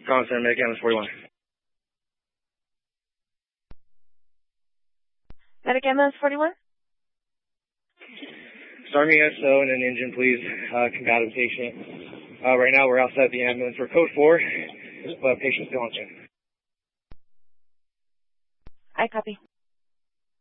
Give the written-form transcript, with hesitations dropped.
Collins Center, Medic Ambulance 41. Medic Ambulance 41? Start me SO and an engine, please. Combative patient. Right now we're outside the ambulance. We're code 4, but patient's still on scene. I copy.